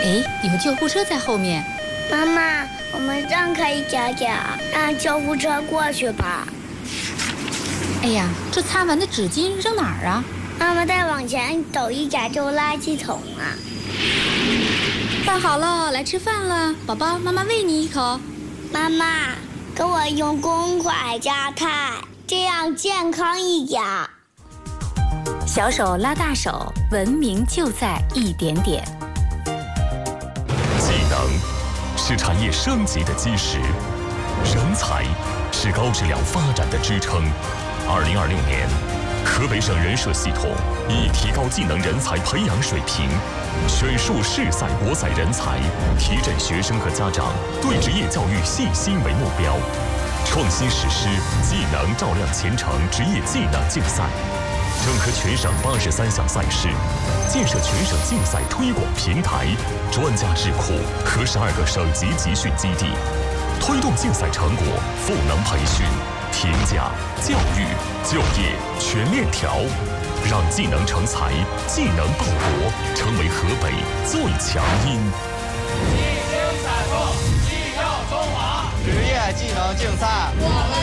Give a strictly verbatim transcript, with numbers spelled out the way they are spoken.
哎，有救护车在后面。 妈妈，我们让开一点点，让救护车过去吧。 哎呀，这擦完的纸巾扔哪儿啊？ 妈妈，再往前走一点就是垃圾桶啊。 饭好了，来吃饭了，宝宝，妈妈喂你一口。 妈妈，给我用公筷夹菜，这样健康一点。 小手拉大手，文明就在一点点。 技能是产业升级的基石，人才是高质量发展的支撑。二零二六年，河北省人社系统以提高技能人才培养水平，选树市赛国赛人才，提振学生和家长对职业教育信心为目标，创新实施技能照亮前程职业技能竞赛，整合全省八十三项赛事，建设全省竞赛推广平台、专家智库和十二个省级集训基地，推动竞赛成果赋能培训、评价、教育、就业全链条，让技能成才、技能报国成为河北最强音。 技精彩动，技耀中华，职业技能竞赛，我们。